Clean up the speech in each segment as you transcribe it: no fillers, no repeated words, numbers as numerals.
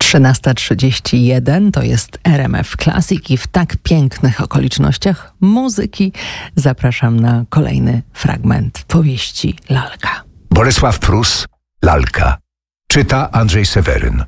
13:31 to jest RMF Classic i w tak pięknych okolicznościach muzyki zapraszam na kolejny fragment powieści Lalka. Bolesław Prus, Lalka. Czyta Andrzej Seweryn.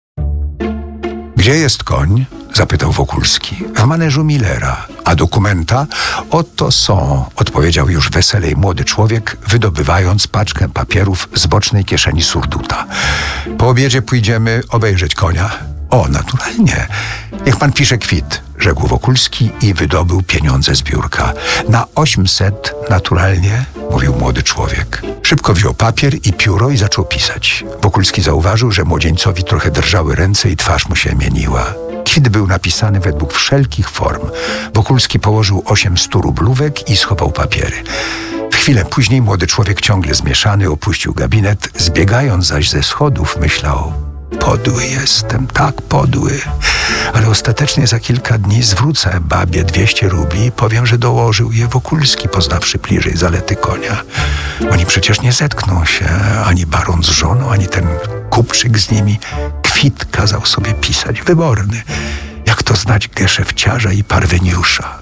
Gdzie jest koń? Zapytał Wokulski. W maneżu Millera. A dokumenta? Oto są, odpowiedział już weselej młody człowiek, wydobywając paczkę papierów z bocznej kieszeni surduta. Po obiedzie pójdziemy obejrzeć konia. O, naturalnie. Niech pan pisze kwit, rzekł Wokulski i wydobył pieniądze z biurka. Na 800, naturalnie, mówił młody człowiek. Szybko wziął papier i pióro i zaczął pisać. Wokulski zauważył, że młodzieńcowi trochę drżały ręce i twarz mu się mieniła. Kwit był napisany według wszelkich form. Wokulski położył 800 rublówek i schował papiery. W chwilę później młody człowiek, ciągle zmieszany, opuścił gabinet. Zbiegając zaś ze schodów, myślał: podły jestem, tak podły. Ale ostatecznie za kilka dni zwrócę babie 200 rubli i powiem, że dołożył je Wokulski, poznawszy bliżej zalety konia. Oni przecież nie zetkną się, ani baron z żoną, ani ten kupczyk z nimi. Kwit kazał sobie pisać, wyborny. Jak to znać geszefciarza i parweniusza.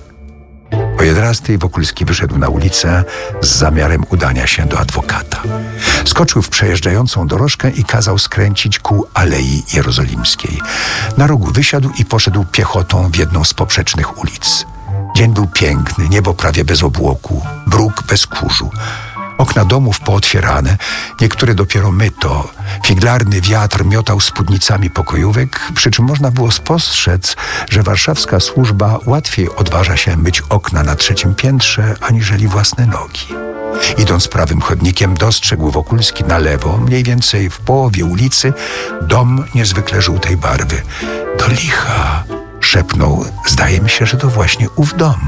O 11:00 Wokulski wyszedł na ulicę z zamiarem udania się do adwokata. Skoczył w przejeżdżającą dorożkę i kazał skręcić ku Alei Jerozolimskiej. Na rogu wysiadł i poszedł piechotą w jedną z poprzecznych ulic. Dzień był piękny, niebo prawie bez obłoku, bruk bez kurzu. Okna domów pootwierane, niektóre dopiero myto. Figlarny wiatr miotał spódnicami pokojówek, przy czym można było spostrzec, że warszawska służba łatwiej odważa się myć okna na 3. piętrze, aniżeli własne nogi. Idąc prawym chodnikiem, dostrzegł Wokulski na lewo, mniej więcej w połowie ulicy, dom niezwykle żółtej barwy. Do licha, szepnął, zdaje mi się, że to właśnie ów dom.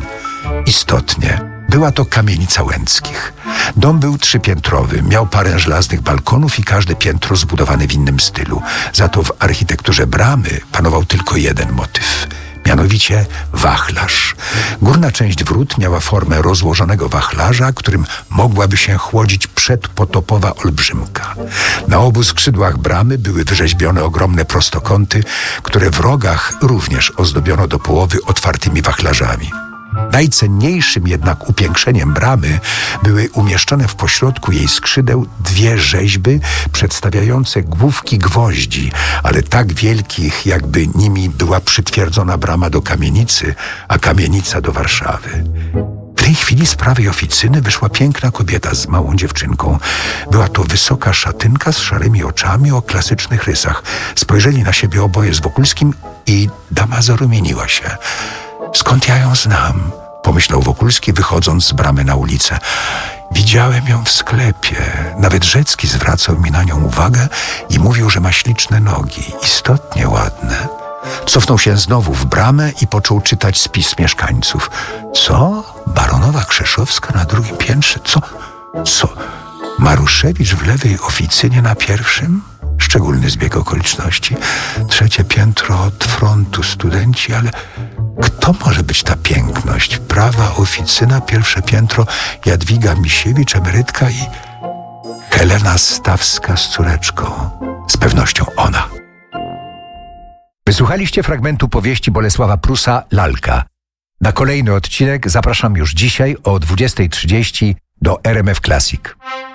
Istotnie. Była to kamienica Łęckich. Dom był 3-piętrowy, miał parę żelaznych balkonów i każde piętro zbudowane w innym stylu. Za to w architekturze bramy panował tylko jeden motyw, mianowicie wachlarz. Górna część wrót miała formę rozłożonego wachlarza, którym mogłaby się chłodzić przedpotopowa olbrzymka. Na obu skrzydłach bramy były wyrzeźbione ogromne prostokąty, które w rogach również ozdobiono do połowy otwartymi wachlarzami. Najcenniejszym jednak upiększeniem bramy były umieszczone w pośrodku jej skrzydeł 2 rzeźby przedstawiające główki gwoździ, ale tak wielkich, jakby nimi była przytwierdzona brama do kamienicy, a kamienica do Warszawy. W tej chwili z prawej oficyny wyszła piękna kobieta z małą dziewczynką. Była to wysoka szatynka z szarymi oczami o klasycznych rysach. Spojrzeli na siebie oboje z Wokulskim i dama zarumieniła się. Skąd ja ją znam? Pomyślał Wokulski, wychodząc z bramy na ulicę. Widziałem ją w sklepie. Nawet Rzecki zwracał mi na nią uwagę i mówił, że ma śliczne nogi, istotnie ładne. Cofnął się znowu w bramę i począł czytać spis mieszkańców. Co? Baronowa Krzeszowska na 2. piętrze? Co? Maruszewicz w lewej oficynie na 1? Szczególny zbieg okoliczności. 3. piętro od frontu studenci, ale kto może być ta piękność? Prawa oficyna, 1. piętro, Jadwiga Misiewicz, emerytka i Helena Stawska z córeczką. Z pewnością ona. Wysłuchaliście fragmentu powieści Bolesława Prusa Lalka. Na kolejny odcinek zapraszam już dzisiaj o 20:30 do RMF Classic.